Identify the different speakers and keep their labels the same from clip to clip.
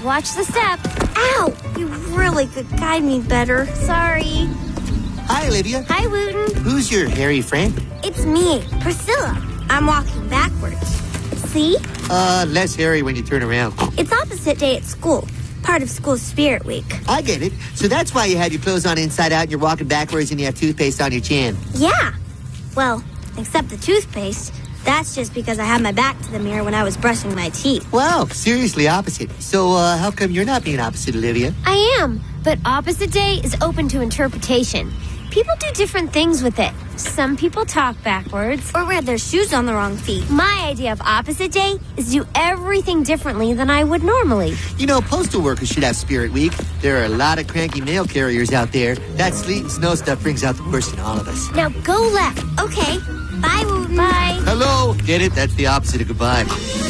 Speaker 1: Watch the step.
Speaker 2: Ow! You really could guide me better. Sorry.
Speaker 3: Hi, Olivia.
Speaker 1: Hi, Wooten.
Speaker 3: Who's your hairy friend?
Speaker 2: It's me, Priscilla. I'm walking backwards. See?
Speaker 3: Less hairy when you turn around.
Speaker 2: It's opposite day at school. Part of school spirit week.
Speaker 3: I get it. So that's why you have your clothes on inside out and you're walking backwards and you have toothpaste on your chin.
Speaker 2: Yeah. Well, except the toothpaste. That's just because I had my back to the mirror when I was brushing my teeth.
Speaker 3: Wow, seriously opposite. So, how come you're not being opposite, Olivia?
Speaker 1: I am, but opposite day is open to interpretation. People do different things with it. Some people talk backwards.
Speaker 2: Or wear their shoes on the wrong feet.
Speaker 1: My idea of opposite day is do everything differently than I would normally.
Speaker 3: You know, postal workers should have Spirit Week. There are a lot of cranky mail carriers out there. That sleet and snow stuff brings out the worst in all of us.
Speaker 1: Now go left.
Speaker 2: Okay. Bye, Wooten.
Speaker 1: Bye.
Speaker 3: Hello. Get it? That's the opposite of goodbye.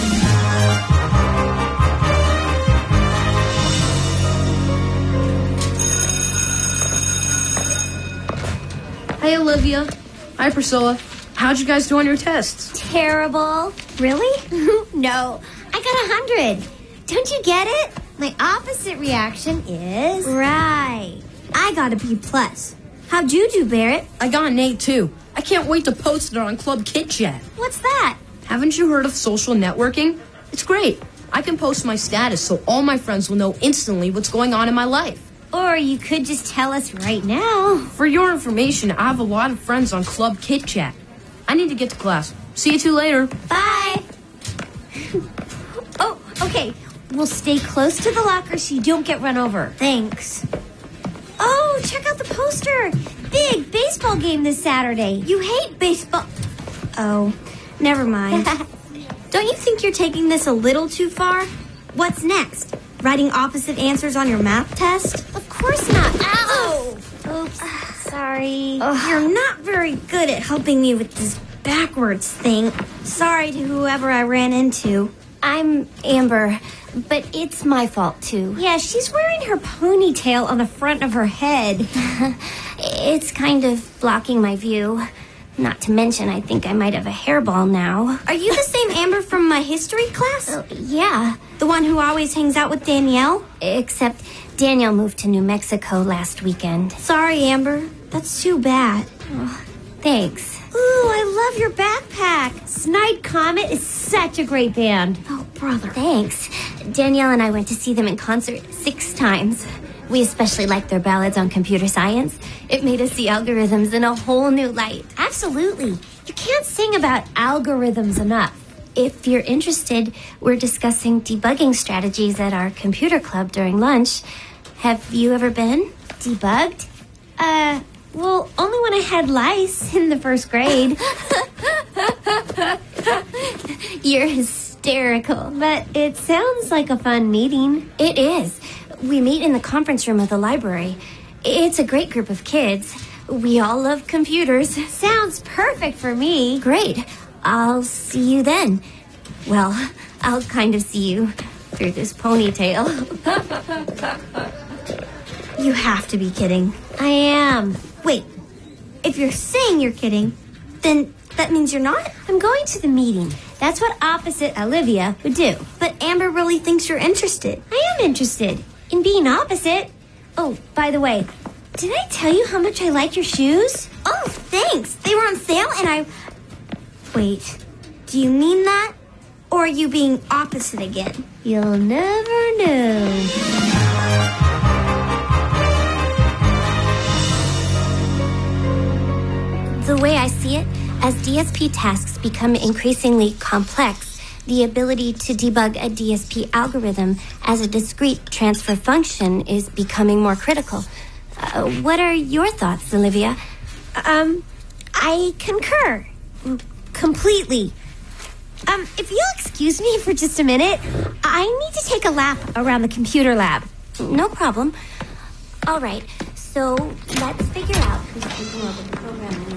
Speaker 4: Hey, Olivia. Hi, Priscilla. How'd you guys do on your tests?
Speaker 1: Terrible. Really? No. I got 100. Don't you get it? My opposite reaction is...
Speaker 2: Right. I got a B+. How'd you do, Barrett?
Speaker 4: I got an A, too. I can't wait to post it on Club Kid Chat.
Speaker 2: What's that?
Speaker 4: Haven't you heard of social networking? It's great. I can post my status so all my friends will know instantly what's going on in my life.
Speaker 1: Or you could just tell us right now.
Speaker 4: For your information, I have a lot of friends on Club Kid Chat. I need to get to class. See you two later.
Speaker 1: Bye. Oh, okay. We'll stay close to the locker so you don't get run over.
Speaker 2: Thanks.
Speaker 1: Oh, check out the poster. Big baseball game this Saturday.
Speaker 2: You hate baseball. Oh, never mind. Don't you think you're taking this a little too far? What's next? Writing opposite answers on your math test?
Speaker 1: Of course not. Ow!
Speaker 2: Oops. Sorry. You're not very good at helping me with this backwards thing. Sorry to whoever I ran into.
Speaker 1: I'm Amber, but it's my fault, too. Yeah, she's wearing her ponytail on the front of her head. It's kind of blocking my view. Not to mention, I think I might have a hairball now.
Speaker 2: Are you the same Amber from my history class?
Speaker 1: Yeah.
Speaker 2: The one who always hangs out with Danielle?
Speaker 1: Except Daniel moved to New Mexico last weekend.
Speaker 2: Sorry, Amber. That's too bad.
Speaker 1: Oh, thanks.
Speaker 2: Ooh, I love your backpack.
Speaker 1: Snide Comet is such a great band.
Speaker 2: Oh, brother.
Speaker 1: Thanks. Danielle and I went to see them in concert 6 times. We especially liked their ballads on computer science. It made us see algorithms in a whole new light. Absolutely. You can't sing about algorithms enough. If you're interested, we're discussing debugging strategies at our computer club during lunch. Have you ever been debugged? Well, only when I had lice in the 1st grade. You're hysterical. But it sounds like a fun meeting. It is. We meet in the conference room of the library. It's a great group of kids. We all love computers. Sounds perfect for me. Great. I'll see you then. Well, I'll kind of see you through this ponytail.
Speaker 2: You have to be kidding.
Speaker 1: I am.
Speaker 2: Wait, if you're saying you're kidding, then that means you're not?
Speaker 1: I'm going to the meeting. That's what opposite Olivia would do.
Speaker 2: But Amber really thinks you're interested.
Speaker 1: I am interested in being opposite. Oh, by the way, did I tell you how much I like your shoes?
Speaker 2: Oh, thanks. They were on sale and Wait, do you mean that? Or are you being opposite again?
Speaker 1: You'll never know. The way I see it, as DSP tasks become increasingly complex, the ability to debug a DSP algorithm as a discrete transfer function is becoming more critical. What are your thoughts, Olivia?
Speaker 2: I concur. Completely.
Speaker 1: If you'll excuse me for just a minute, I need to take a lap around the computer lab. No problem. All right, so let's figure out who's taking over the programming.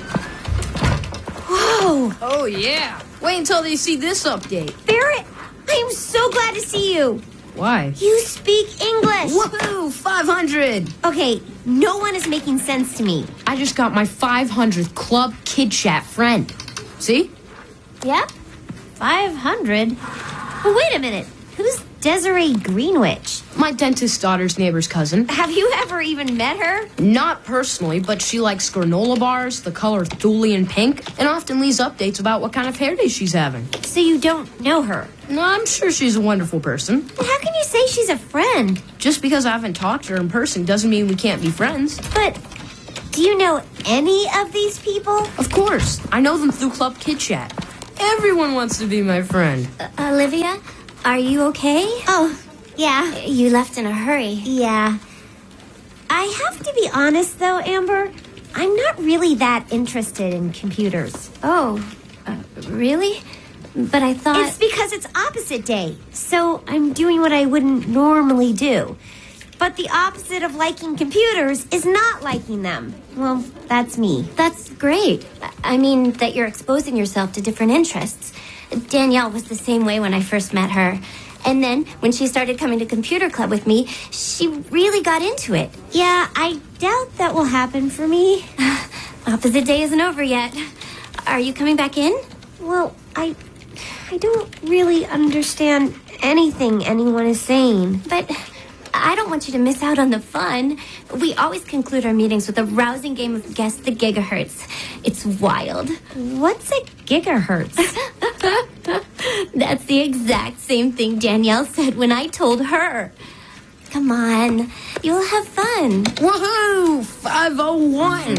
Speaker 2: Whoa!
Speaker 4: Oh, yeah. Wait until they see this update.
Speaker 2: Barrett, I am so glad to see you.
Speaker 4: Why?
Speaker 2: You speak English.
Speaker 4: Woohoo! 500!
Speaker 1: Okay, no one is making sense to me.
Speaker 4: I just got my 500th Club Kid Chat friend. See?
Speaker 1: Yep, 500. But wait a minute, who's
Speaker 2: Desiree Greenwich?
Speaker 4: My dentist daughter's neighbor's cousin.
Speaker 2: Have you ever even met her?
Speaker 4: Not personally, but she likes granola bars, the color Thulian pink, and often leaves updates about what kind of hair day she's having.
Speaker 2: So you don't know her?
Speaker 4: No, I'm sure she's a wonderful person.
Speaker 2: Well, how can you say she's a friend?
Speaker 4: Just because I haven't talked to her in person doesn't mean we can't be friends.
Speaker 2: But do you know any of these people?
Speaker 4: Of course. I know them through Club Kit Chat. Everyone wants to be my friend.
Speaker 1: Olivia, are you okay?
Speaker 2: Oh, yeah.
Speaker 1: You left in a hurry.
Speaker 2: Yeah. I have to be honest, though, Amber. I'm not really that interested in computers.
Speaker 1: Oh, really? But I thought...
Speaker 2: It's because it's opposite day, so I'm doing what I wouldn't normally do. But the opposite of liking computers is not liking them. Well, that's me.
Speaker 1: That's great. I mean, that you're exposing yourself to different interests. Danielle was the same way when I first met her. And then, when she started coming to computer club with me, she really got into it.
Speaker 2: Yeah, I doubt that will happen for me.
Speaker 1: Opposite day isn't over yet. Are you coming back in?
Speaker 2: Well, I don't really understand anything anyone is saying.
Speaker 1: But I don't want you to miss out on the fun. We always conclude our meetings with a rousing game of Guess the Gigahertz. It's wild.
Speaker 2: What's a gigahertz?
Speaker 1: That's the exact same thing Danielle said when I told her. Come on, you'll have fun.
Speaker 4: Woohoo! 501!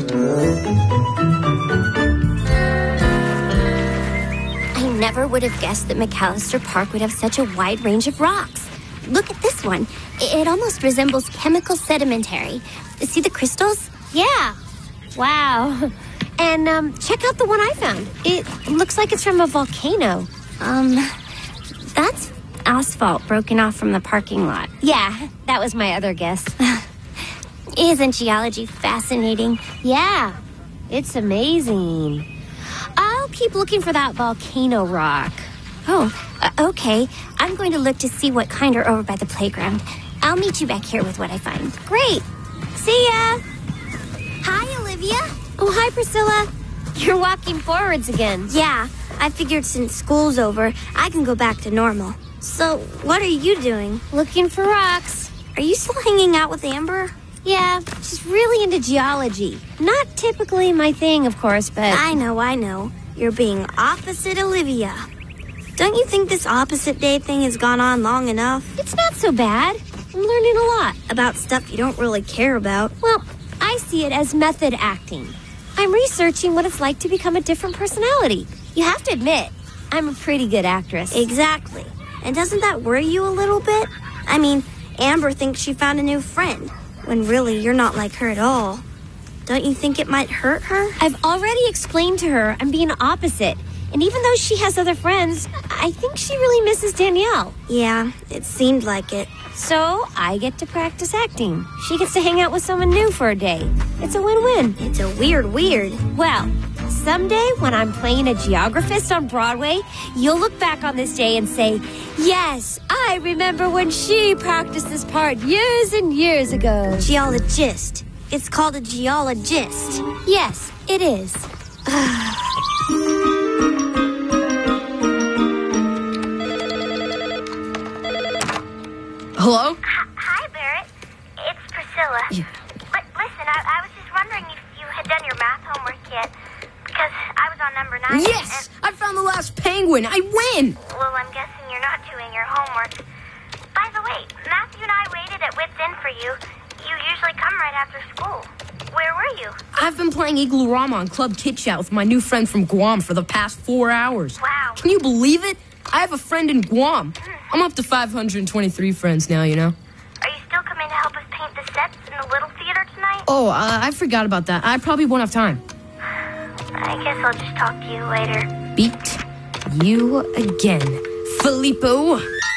Speaker 1: I never would have guessed that McAllister Park would have such a wide range of rocks. Look at this one. It almost resembles chemical sedimentary. See the crystals?
Speaker 2: Yeah. Wow. And check out the one I found. It looks like it's from a volcano.
Speaker 1: That's asphalt broken off from the parking lot.
Speaker 2: Yeah, that was my other guess.
Speaker 1: Isn't geology fascinating?
Speaker 2: Yeah, it's amazing. I'll keep looking for that volcano rock.
Speaker 1: Oh, okay. I'm going to look to see what kind are over by the playground. I'll meet you back here with what I find.
Speaker 2: Great. See ya.
Speaker 1: Hi, Olivia.
Speaker 2: Oh, hi, Priscilla. You're walking forwards again.
Speaker 1: Yeah, I figured since school's over, I can go back to normal. So, what are you doing?
Speaker 2: Looking for rocks.
Speaker 1: Are you still hanging out with Amber?
Speaker 2: Yeah, she's really into geology. Not typically my thing, of course, but...
Speaker 1: I know. You're being opposite Olivia. Don't you think this opposite day thing has gone on long enough?
Speaker 2: It's not so bad. I'm learning a lot.
Speaker 1: About stuff you don't really care about.
Speaker 2: Well, I see it as method acting. I'm researching what it's like to become a different personality. You have to admit, I'm a pretty good actress.
Speaker 1: Exactly. And doesn't that worry you a little bit? I mean, Amber thinks she found a new friend, when really you're not like her at all. Don't you think it might hurt her?
Speaker 2: I've already explained to her I'm being opposite. And even though she has other friends, I think she really misses Danielle.
Speaker 1: Yeah, it seemed like it.
Speaker 2: So I get to practice acting. She gets to hang out with someone new for a day. It's a win-win.
Speaker 1: It's a weird.
Speaker 2: Well, someday when I'm playing a geographist on Broadway, you'll look back on this day and say, yes, I remember when she practiced this part years and years ago.
Speaker 1: Geologist. It's called a geologist.
Speaker 2: Yes, it is.
Speaker 4: Hello?
Speaker 5: Hi, Barrett. It's Priscilla.
Speaker 4: Yeah.
Speaker 5: Listen, I was just wondering if you had done your math homework yet, because I was on number 9.
Speaker 4: Yes! I found the last penguin! I win!
Speaker 5: Well, I'm guessing you're not doing your homework. By the way, Matthew and I waited at Wits End for you. You usually come right after school. Where were you?
Speaker 4: I've been playing Igloo-Rama on Club Kit Chat with my new friend from Guam for the past 4 hours.
Speaker 5: Wow.
Speaker 4: Can you believe it? I have a friend in Guam. I'm up to 523 friends now, you know.
Speaker 5: Are you still coming to help us paint the sets in the Little Theater tonight?
Speaker 4: Oh, I forgot about that. I probably won't have time.
Speaker 5: I guess I'll just talk to you later.
Speaker 4: Beat you again, Filippo.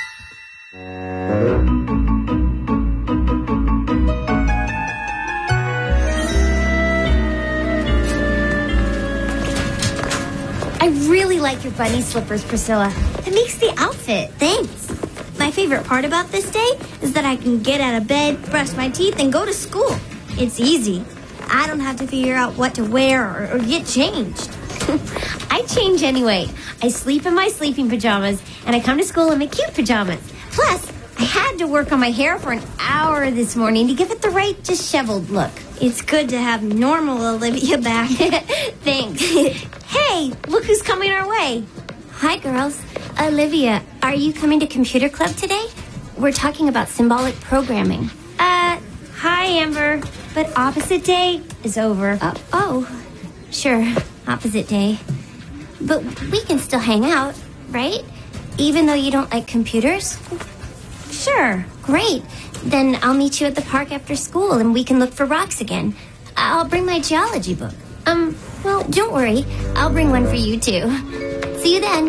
Speaker 2: I really like your bunny slippers, Priscilla. It makes the outfit.
Speaker 1: Thanks. My favorite part about this day is that I can get out of bed, brush my teeth, and go to school. It's easy. I don't have to figure out what to wear or get changed.
Speaker 2: I change anyway. I sleep in my sleeping pajamas, and I come to school in my cute pajamas. Plus,
Speaker 1: had to work on my hair for an hour this morning to give it the right disheveled look.
Speaker 2: It's good to have normal Olivia back.
Speaker 1: Thanks.
Speaker 2: Hey, look who's coming our way.
Speaker 1: Hi, girls. Olivia, are you coming to computer club today? We're talking about symbolic programming.
Speaker 2: Hi, Amber. But opposite day is over.
Speaker 1: Sure. Opposite day. But we can still hang out, right? Even though you don't like computers?
Speaker 2: Sure.
Speaker 1: Great. Then I'll meet you at the park after school and we can look for rocks again. I'll bring my geology book. Well, don't worry. I'll bring one for you, too. See you then.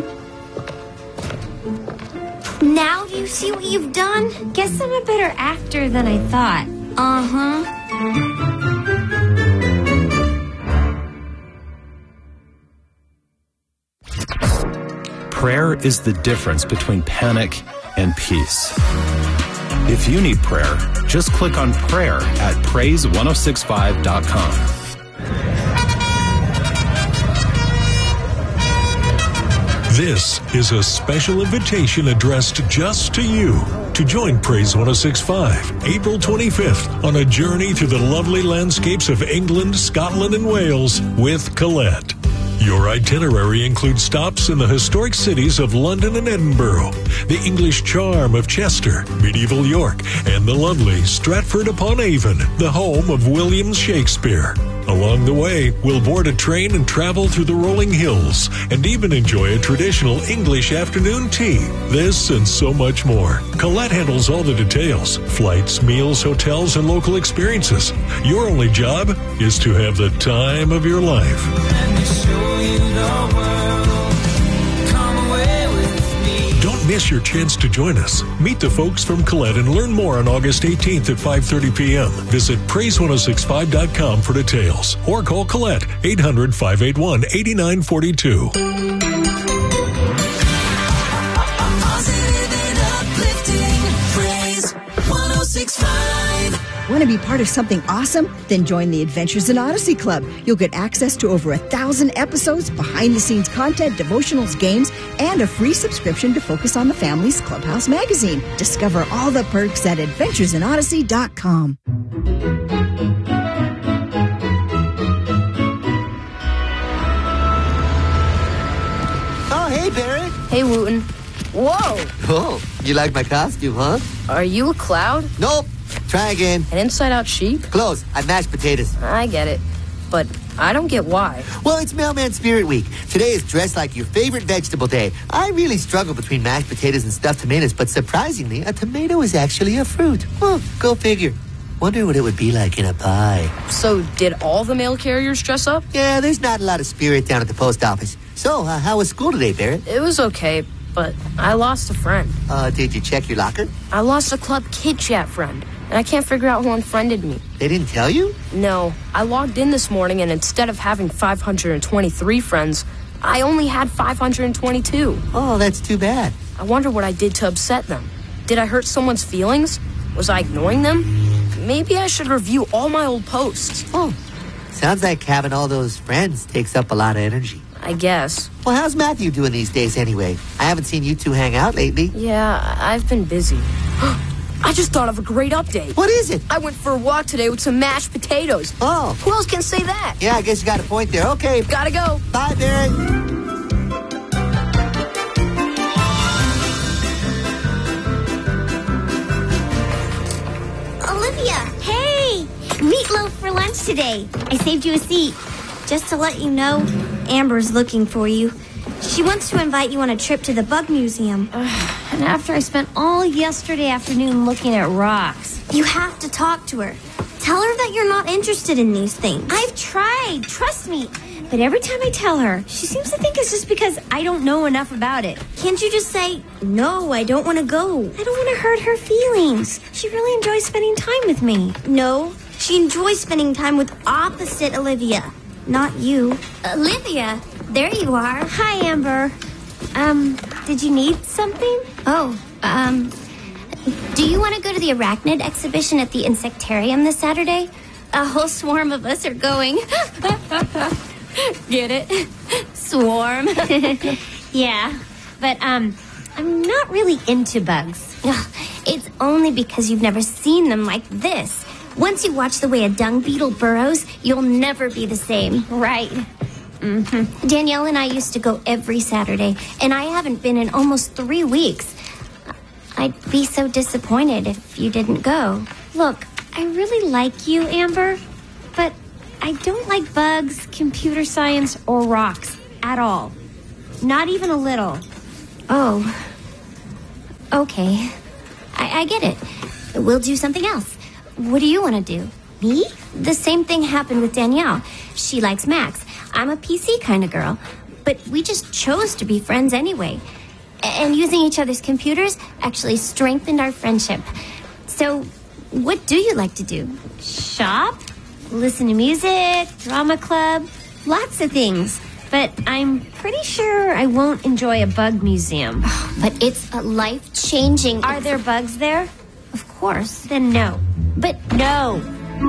Speaker 2: Now you see what you've done? Guess I'm a better actor than I thought.
Speaker 6: Prayer is the difference between panic and peace. If you need prayer, just click on prayer at praise1065.com.
Speaker 7: This is a special invitation addressed just to you to join Praise 1065 April 25th on a journey through the lovely landscapes of England, Scotland, and Wales with Colette. Your itinerary includes stops in the historic cities of London and Edinburgh, the English charm of Chester, medieval York, and the lovely Stratford-upon-Avon, the home of William Shakespeare. Along the way, we'll board a train and travel through the rolling hills, and even enjoy a traditional English afternoon tea. This and so much more. Colette handles all the details: flights, meals, hotels, and local experiences. Your only job is to have the time of your life. Don't miss your chance to join us. Meet the folks from Colette and learn more on August 18th at 5:30 p.m. Visit praise1065.com for details or call Colette 800-581-8942.
Speaker 8: Want to be part of something awesome? Then join the Adventures in Odyssey Club. You'll get access to over 1,000 episodes, behind-the-scenes content, devotionals, games, and a free subscription to Focus on the Family's Clubhouse magazine. Discover all the perks at adventuresinodyssey.com.
Speaker 3: Oh, hey, Barry.
Speaker 4: Hey, Wooten. Whoa!
Speaker 3: Oh, you like my costume, huh?
Speaker 4: Are you a cloud?
Speaker 3: Nope. Try again.
Speaker 4: An inside-out sheep?
Speaker 3: Close. I mashed potatoes.
Speaker 4: I get it. But I don't get why.
Speaker 3: Well, it's Mailman Spirit Week. Today is Dress Like Your Favorite Vegetable Day. I really struggle between mashed potatoes and stuffed tomatoes, but surprisingly, a tomato is actually a fruit. Oh, go figure. Wonder what it would be like in a pie.
Speaker 4: So, did all the mail carriers dress up?
Speaker 3: Yeah, there's not a lot of spirit down at the post office. So, how was school today, Barrett?
Speaker 4: It was okay, but I lost a friend.
Speaker 3: Did you check your locker?
Speaker 4: I lost a Club Kid Chat friend, and I can't figure out who unfriended me.
Speaker 3: They didn't tell you?
Speaker 4: No. I logged in this morning, and instead of having 523 friends, I only had 522.
Speaker 3: Oh, that's too bad.
Speaker 4: I wonder what I did to upset them. Did I hurt someone's feelings? Was I ignoring them? Maybe I should review all my old posts.
Speaker 3: Oh, sounds like having all those friends takes up a lot of energy.
Speaker 4: I guess.
Speaker 3: Well, how's Matthew doing these days anyway? I haven't seen you two hang out lately.
Speaker 4: Yeah, I've been busy. I just thought of a great update.
Speaker 3: What is it?
Speaker 4: I went for a walk today with some mashed potatoes.
Speaker 3: Oh.
Speaker 4: Who else can say that?
Speaker 3: Yeah, I guess you got a point there. Okay.
Speaker 4: Gotta go.
Speaker 3: Bye, Barrett.
Speaker 2: Olivia, hey! Meatloaf for lunch today. I saved you a seat. Just to let you know, Amber's looking for you. She wants to invite you on a trip to the Bug Museum.
Speaker 1: And after I spent all yesterday afternoon looking at rocks.
Speaker 2: You have to talk to her. Tell her that you're not interested in these things. I've tried, trust me. But every time I tell her, she seems to think it's just because I don't know enough about it. Can't you just say, no, I don't want to go. I don't want to hurt her feelings. She really enjoys spending time with me. No, she enjoys spending time with opposite Olivia, not you.
Speaker 1: Olivia, there you are.
Speaker 2: Hi, Amber. Did you need something?
Speaker 1: Do you want to go to the arachnid exhibition at the insectarium this Saturday? A whole swarm of us are going. Get it? Swarm.
Speaker 2: Yeah, but I'm not really into bugs.
Speaker 1: Ugh, it's only because you've never seen them like this. Once you watch the way a dung beetle burrows, you'll never be the same.
Speaker 2: Right. Mm-hmm.
Speaker 1: Danielle and I used to go every Saturday, and I haven't been in almost 3 weeks. I'd be so disappointed if you didn't go.
Speaker 2: Look, I really like you, Amber, but I don't like bugs, computer science, or rocks at all. Not even a little.
Speaker 1: Oh. Okay. I get it. We'll do something else. What do you want to do?
Speaker 2: Me?
Speaker 1: The same thing happened with Danielle. She likes Max. I'm a PC kind of girl. But we just chose to be friends anyway. And using each other's computers actually strengthened our friendship. So, what do you like to do?
Speaker 2: Shop? Listen to music? Drama club? Lots of things. But I'm pretty sure I won't enjoy a bug museum.
Speaker 1: But it's a life-changing...
Speaker 2: Are there bugs there?
Speaker 1: Of course.
Speaker 2: Then no.
Speaker 1: But
Speaker 2: no.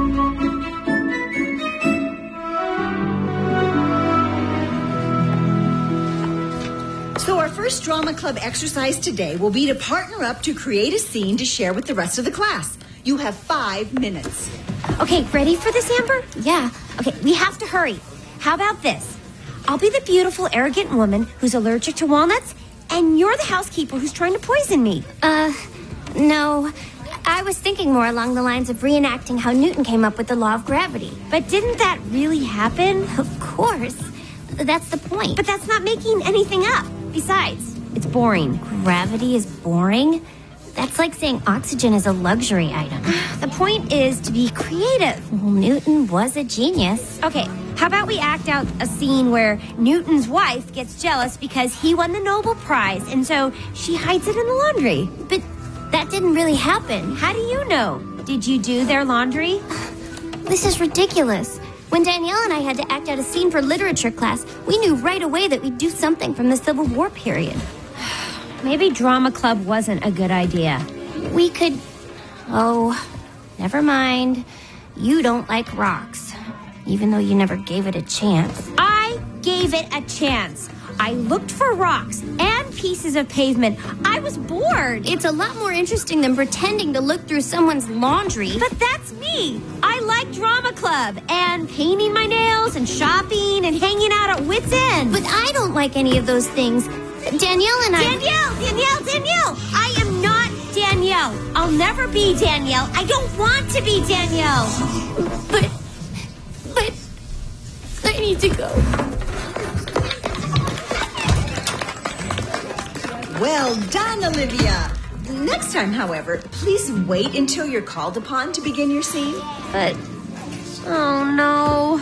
Speaker 8: So our first drama club exercise today will be to partner up to create a scene to share with the rest of the class. You have 5 minutes.
Speaker 2: Okay, ready for this, Amber?
Speaker 1: yeah.
Speaker 2: Okay, we have to hurry. How about this? I'll be the beautiful, arrogant woman who's allergic to walnuts, and you're the housekeeper who's trying to poison me.
Speaker 1: No. I was thinking more along the lines of reenacting how Newton came up with the law of gravity.
Speaker 2: But didn't that really happen?
Speaker 1: Of course. That's the point.
Speaker 2: But that's not making anything up. Besides, it's boring.
Speaker 1: Gravity is boring? That's like saying oxygen is a luxury item.
Speaker 2: The point is to be creative.
Speaker 1: Well, Newton was a genius.
Speaker 2: Okay, how about we act out a scene where Newton's wife gets jealous because he won the Nobel Prize, and so she hides it in the laundry.
Speaker 1: But that didn't really happen.
Speaker 2: How do you know? Did you do their laundry?
Speaker 1: This is ridiculous. When Danielle and I had to act out a scene for literature class, we knew right away that we'd do something from the Civil War period.
Speaker 2: Maybe drama club wasn't a good idea.
Speaker 1: We could... Oh, never mind. You don't like rocks, even though you never gave it a chance.
Speaker 2: I gave it a chance. I looked for rocks and pieces of pavement. I was bored.
Speaker 1: It's a lot more interesting than pretending to look through someone's laundry.
Speaker 2: But that's me. I like drama club and painting my nails and shopping and hanging out at Wits End.
Speaker 1: But I don't like any of those things. Danielle and I...
Speaker 2: Danielle! I am not Danielle. I'll never be Danielle. I don't want to be Danielle.
Speaker 1: But I need to go.
Speaker 8: Well done, Olivia. Next time, however, please wait until you're called upon to begin your scene.
Speaker 2: But, oh no.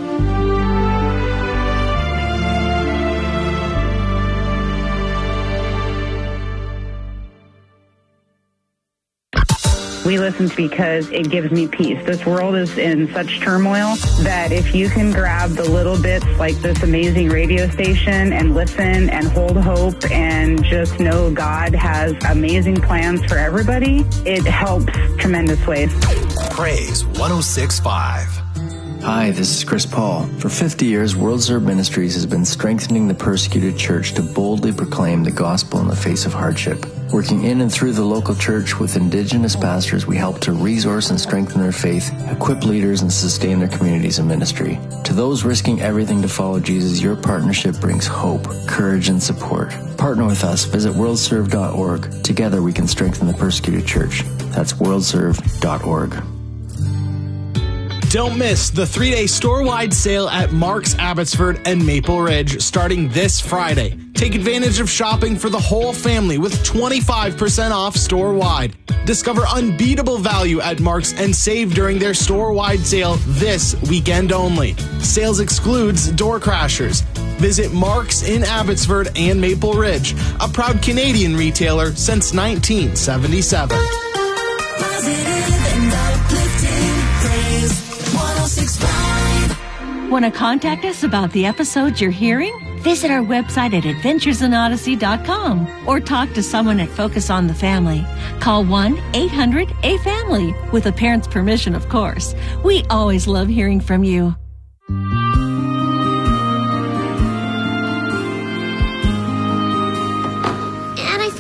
Speaker 9: We listen because it gives me peace. This world is in such turmoil that if you can grab the little bits like this amazing radio station and listen and hold hope and just know God has amazing plans for everybody, it helps tremendous ways.
Speaker 6: Praise 106.5.
Speaker 10: Hi, this is Chris Paul. For 50 years, World Serve Ministries has been strengthening the persecuted church to boldly proclaim the gospel in the face of hardship. Working in and through the local church with Indigenous pastors, we help to resource and strengthen their faith, equip leaders, and sustain their communities and ministry. To those risking everything to follow Jesus, your partnership brings hope, courage, and support. Partner with us. Visit worldserve.org. Together we can strengthen the persecuted church. That's worldserve.org.
Speaker 11: Don't miss the 3-day store-wide sale at Mark's Abbotsford and Maple Ridge starting this Friday. Take advantage of shopping for the whole family with 25% off store-wide. Discover unbeatable value at Mark's and save during their store-wide sale this weekend only. Sales excludes door crashers. Visit Mark's in Abbotsford and Maple Ridge, a proud Canadian retailer since 1977.
Speaker 12: Want to contact us about the episodes you're hearing? Visit our website at adventuresinodyssey.com or talk to someone at Focus on the Family. Call 1-800-A-FAMILY with a parent's permission, of course. We always love hearing from you.
Speaker 1: And I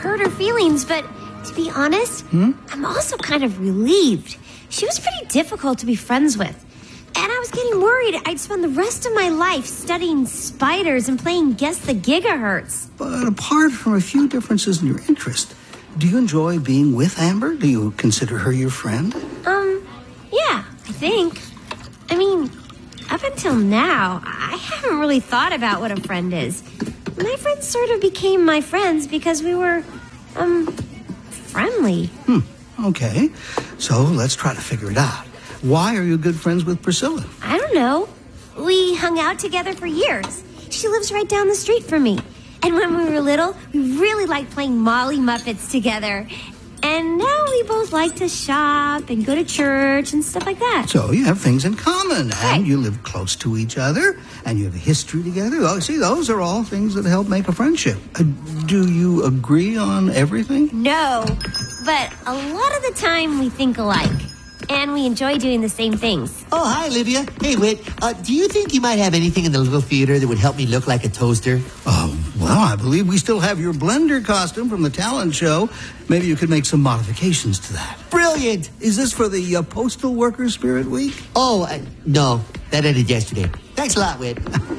Speaker 2: hurt her feelings, but to be honest, I'm also kind of relieved. She was pretty difficult to be friends with. And I was getting worried I'd spend the rest of my life studying spiders and playing Guess the Gigahertz.
Speaker 13: But apart from a few differences in your interest, do you enjoy being with Amber? Do you consider her your friend?
Speaker 2: Yeah, I think. I mean, up until now, I haven't really thought about what a friend is. My friends sort of became my friends because we were, friendly.
Speaker 13: Okay, so let's try to figure it out. Why are you good friends with Priscilla?
Speaker 2: I don't know. We hung out together for years. She lives right down the street from me. And when we were little, we really liked playing Molly Muppets together. And now we both like to shop and go to church and stuff like that.
Speaker 13: So you have things in common, and you live close to each other, and you have a history together. Oh, see, those are all things that help make a friendship. Do you agree on everything?
Speaker 2: No, but a lot of the time we think alike. And we enjoy doing the same things.
Speaker 3: Oh, hi, Olivia. Hey, Whit. Do you think you might have anything in the little theater that would help me look like a toaster?
Speaker 13: Well, I believe we still have your blender costume from the talent show. Maybe you could make some modifications to that.
Speaker 3: Brilliant!
Speaker 13: Is this for the Postal Workers Spirit Week?
Speaker 3: Oh, no. That ended yesterday. Thanks a lot, Whit.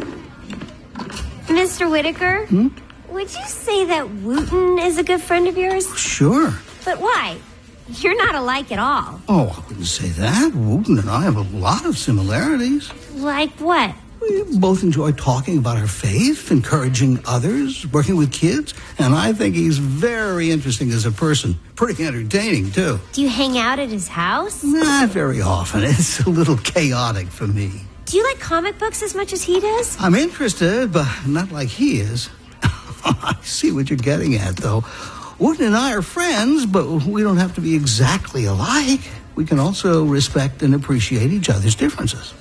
Speaker 2: Mr. Whitaker, would you say that Wooten is a good friend of yours?
Speaker 13: Sure.
Speaker 2: But why? You're not alike at all.
Speaker 13: Oh, I wouldn't say that. Wooten and I have a lot of similarities.
Speaker 2: Like what?
Speaker 13: We both enjoy talking about our faith, encouraging others, working with kids, and I think he's very interesting as a person. Pretty entertaining, too.
Speaker 2: Do you hang out at his house?
Speaker 13: Not very often. It's a little chaotic for me.
Speaker 2: Do you like comic books as much as he does?
Speaker 13: I'm interested, but not like he is. I see what you're getting at, though. Wooten and I are friends, but we don't have to be exactly alike. We can also respect and appreciate each other's differences.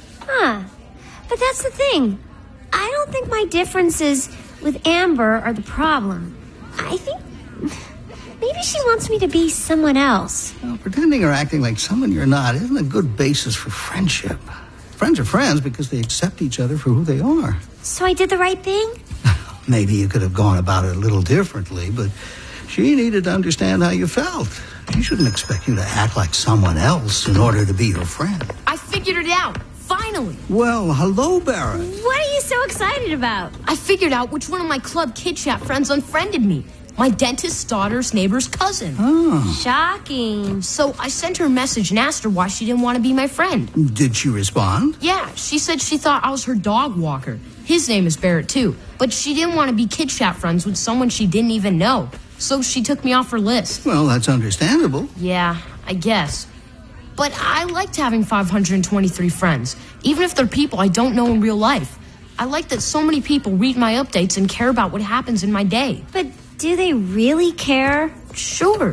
Speaker 2: But that's the thing. I don't think my differences with Amber are the problem. I think maybe she wants me to be someone else.
Speaker 13: Well, pretending or acting like someone you're not isn't a good basis for friendship. Friends are friends because they accept each other for who they are.
Speaker 2: So I did the right thing?
Speaker 13: Maybe you could have gone about it a little differently, but she needed to understand how you felt. She shouldn't expect you to act like someone else in order to be your friend.
Speaker 4: I figured it out. Finally.
Speaker 13: Well, hello, Barrett.
Speaker 2: What are you so excited about?
Speaker 4: I figured out which one of my Club Kid Chat friends unfriended me. My dentist's daughter's neighbor's cousin.
Speaker 2: Shocking.
Speaker 4: So I sent her a message and asked her why she didn't want to be my friend.
Speaker 13: Did she respond?
Speaker 4: Yeah, she said she thought I was her dog walker. His name is Barrett, too. But she didn't want to be Kid Chat friends with someone she didn't even know. So she took me off her list.
Speaker 13: Well, that's understandable.
Speaker 4: Yeah, I guess. But I liked having 523 friends, even if they're people I don't know in real life. I like that so many people read my updates and care about what happens in my day.
Speaker 2: But do they really care?
Speaker 4: Sure.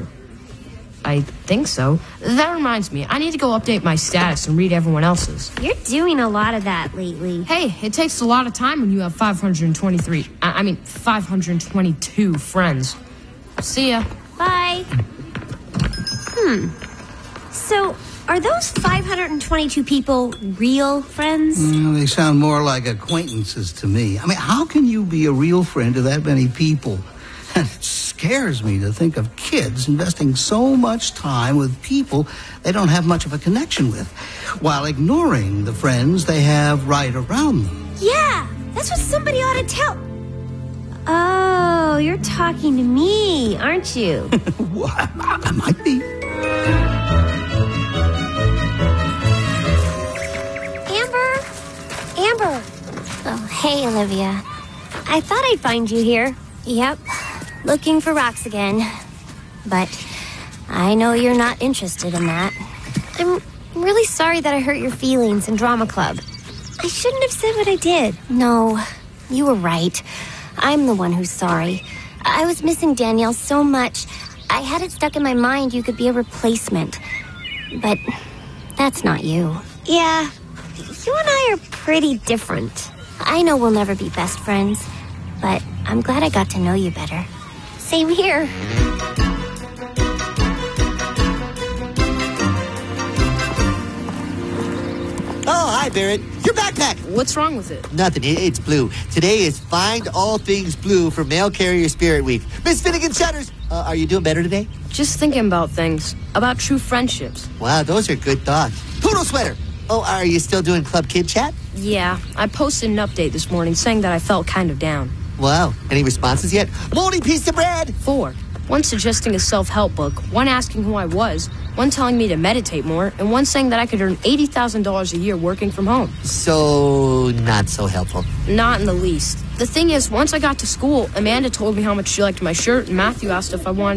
Speaker 4: I think so. That reminds me, I need to go update my status and read everyone else's.
Speaker 2: You're doing a lot of that lately.
Speaker 4: Hey, it takes a lot of time when you have 522 friends. See ya.
Speaker 2: Bye. So, are those 522 people real friends?
Speaker 13: They sound more like acquaintances to me. I mean, how can you be a real friend to that many people? And it scares me to think of kids investing so much time with people they don't have much of a connection with, while ignoring the friends they have right around them.
Speaker 2: Yeah, that's what somebody ought to tell. Oh, you're talking to me, aren't you?
Speaker 13: Well, I might be.
Speaker 2: Amber.
Speaker 1: Oh, hey, Olivia.
Speaker 2: I thought I'd find you here.
Speaker 1: Yep, looking for rocks again. But I know you're not interested in that.
Speaker 2: I'm really sorry that I hurt your feelings in drama club. I shouldn't have said what I did.
Speaker 1: No, you were right. I'm the one who's sorry. I was missing Danielle so much. I had it stuck in my mind you could be a replacement. But that's not you.
Speaker 2: Yeah, you and I are pretty different.
Speaker 1: I know we'll never be best friends, but I'm glad I got to know you better.
Speaker 2: Same here.
Speaker 3: Oh, hi, Barrett. Your backpack.
Speaker 4: What's wrong with it?
Speaker 3: Nothing. It's blue. Today is Find All Things Blue for Mail Carrier Spirit Week. Miss Finnegan Shutters, Are you doing better today?
Speaker 4: Just thinking about things, about true friendships.
Speaker 3: Wow, those are good thoughts. Poodle sweater! Oh, are you still doing Club Kid Chat?
Speaker 4: Yeah, I posted an update this morning saying that I felt kind of down.
Speaker 3: Wow, any responses yet? Moldy piece of bread!
Speaker 4: 4. One suggesting a self-help book, one asking who I was, one telling me to meditate more, and one saying that I could earn $80,000 a year working from home.
Speaker 3: So, not so helpful.
Speaker 4: Not in the least. The thing is, once I got to school, Amanda told me how much she liked my shirt, and Matthew asked if I wanted